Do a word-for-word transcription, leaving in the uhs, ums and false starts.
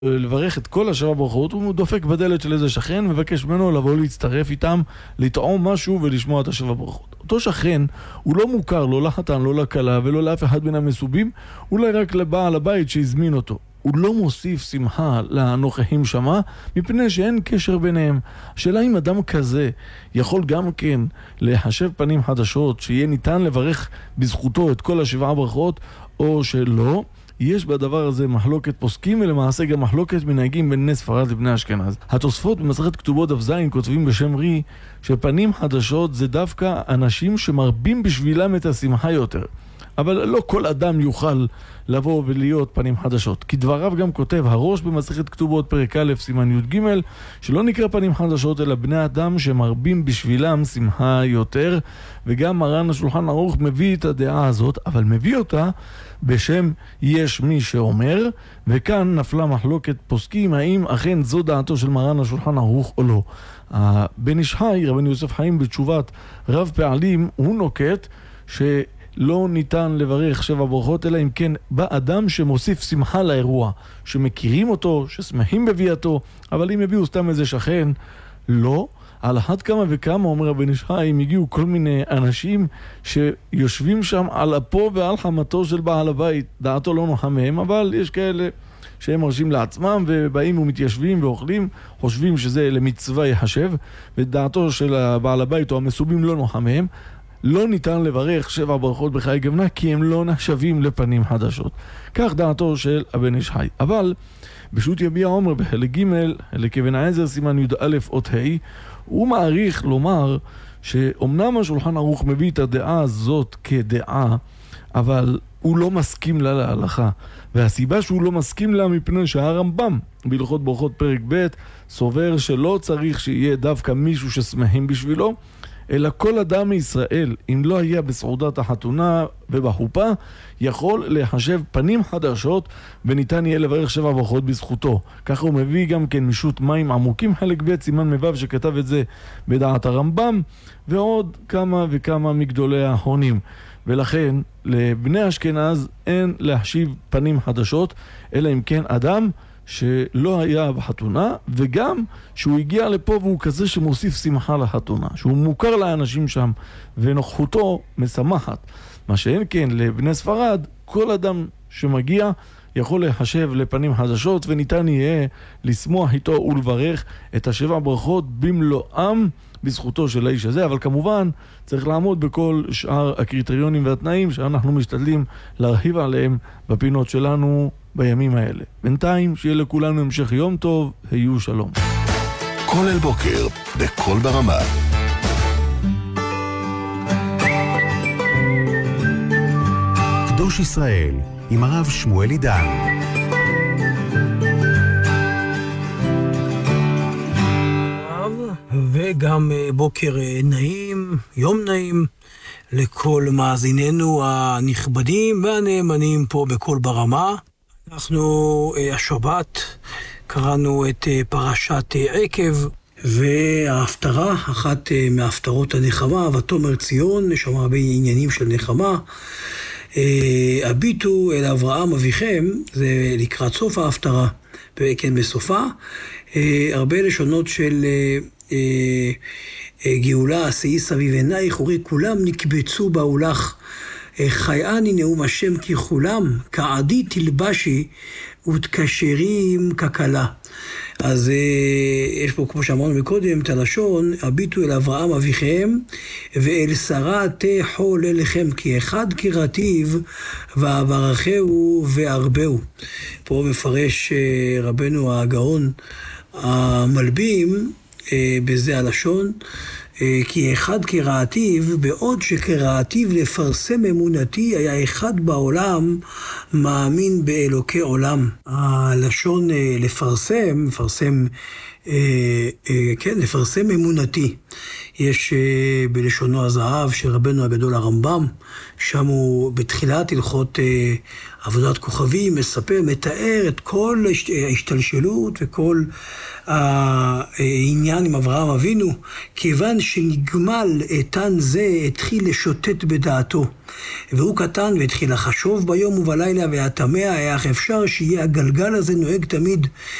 לברך את כל השבע ברכות, הוא דופק בדלת של איזה שכן, מבקש ממנו לבוא להצטרף איתם, לטעום משהו ולשמוע את השבע ברכות. אותו שכן, הוא לא מוכר, לא לחתן, לא לכלה ולא לאף אחד בין המסובים, אולי רק לבעל הבית שהזמין אותו. הוא לא מוסיף שמחה לנוכחים שמה, מפני שאין קשר ביניהם. השאלה אם אדם כזה יכול גם כן להשב פנים חדשות, שיהיה ניתן לברך בזכותו את כל השבעה ברכות, או שלא. יש בדבר הזה מחלוקת פוסקים, ולמעשה גם מחלוקת מנהגים בין בני ספרד לבני אשכנז. התוספות במסכת כתובות דף ז כותבים בשם רי, שפנים חדשות זה דווקא אנשים שמרבים בשבילם את השמחה יותר. אבל לא כל אדם יוכל לבוא ולהיות פנים חדשות. כדבריו גם כותב הראש במסכת כתובות פרק א' סימן י' ג', שלא נקרא פנים חדשות אלא בני אדם שמרבים בשבילם שמחה יותר, וגם מרן השולחן ערוך מביא את הדעה הזאת, אבל מביא אותה בשם יש מי שאומר, וכאן נפלה מחלוקת פוסקים האם אכן זו דעתו של מרן השולחן ערוך או לא. בן איש חי, רבן יוסף חיים בתשובת רב פעלים, הוא נוקט ש... לא ניתן לברך שבע ברכות, אלא אם כן בא אדם שמוסיף שמחה לאירוע, שמכירים אותו, ששמחים בביאתו, אבל אם הביאו סתם איזה שכן, לא. על אחת כמה וכמה, אומר רבי נשחי, אם הגיעו כל מיני אנשים שיושבים שם על אפו ועל חמתו של בעל הבית, דעתו לא נוחה מהם, אבל יש כאלה שהם מרשים לעצמם ובאים ומתיישבים ואוכלים, חושבים שזה למצווה יחשב, ודעתו של בעל הבית או המסובים לא נוחה מהם. לא ניתן לברך שבע ברכות בחיי גמנה, כי הם לא נחשבים לפנים חדשות. כך דעתו של הבן איש חי. אבל בשו"ת יביע עומר בחלק ג' חלק אבן העזר סימן י"א אות ה', הוא מעריך לומר שאומנם השולחן ערוך מביא את הדעה הזאת כדעה, אבל הוא לא מסכים לה להלכה. והסיבה שהוא לא מסכים לה מפני שהרמב"ם בהלכות ברכות פרק ב' סובר שלא צריך שיהיה דווקא מישהו ששמחים בשבילו, אלא כל אדם מישראל, אם לא היה בסעודת החתונה ובחופה, יכול להשב פנים חדשות וניתן יהיה לברך שבע ברכות בזכותו. ככה הוא מביא גם כן משו"ת מים עמוקים חלק ב' סימן מבב שכתב את זה בדעת הרמב"ם, ועוד כמה וכמה מגדולי האחרונים. ולכן לבני אשכנז אין להשיב פנים חדשות, אלא אם כן אדם שלא היה בחתונה, וגם שהוא הגיע לפה והוא כזה שמוסיף שמחה לחתונה, שהוא מוכר לאנשים שם ונוכחותו משמחת. מה שאין כן לבני ספרד, כל אדם שמגיע יכול להשב לפנים חדשות, וניתן יהיה לשמוח איתו ולברך את השבע ברכות במלואם בזכותו של האיש הזה. אבל כמובן צריך לעמוד בכל שאר הקריטריונים והתנאים שאנחנו משתדלים להרחיב עליהם בפינות שלנו בימים האלה. בינתיים שיהיה לכולנו המשך יום טוב, היו שלום. כל אל בוקר בכל ברמה. קדוש ישראל עם הרב שמואל עידן. וגם בוקר נעים, יום נעים לכל מאזיננו הנכבדים והנאמנים פה בכל ברמה. אנחנו השבת קראנו את פרשת עקב, וההפטרה, אחת מההפטרות הנחמה, ותאמר ציון, יש שם הרבה עניינים של נחמה. הביטו אל אברהם אביכם, זה לקראת סוף ההפטרה, וכן בסופה, הרבה לשונות של גאולה, שאי סביב עינייך, וראי כולם נקבצו באולך, חייאני נאום השם כי כולם, כעדי תלבשי ותקשרים ככלה. אז יש פה, כמו שאמרנו מקודם, את הלשון, הביטו אל אברהם אביכם, ואל שרה תחוללכם, כי אחד קראתיו, ואברכהו והרבהו. פה מפרש רבנו הגאון המלבים, בזה הלשון, כי אחד קראתיו, בעוד שקראתיו לפרסם אמונתי, היה אחד בעולם מאמין באלוקי עולם. הלשון לפרסם, לפרסם, כן, לפרסם אמונתי. יש בלשונו הזהב של רבנו הגדול הרמב"ם, שם הוא בתחילת הלכות עבודת כוכבים, מספר, מתאר את כל ההשתלשלות וכל העניין עם אברהם אבינו, כיוון שנגמל איתן זה התחיל לשוטט בדעתו. והוא קטן והתחיל לחשוב ביום ובלילה והתמה, איך אפשר שיהיה הגלגל הזה נוהג תמיד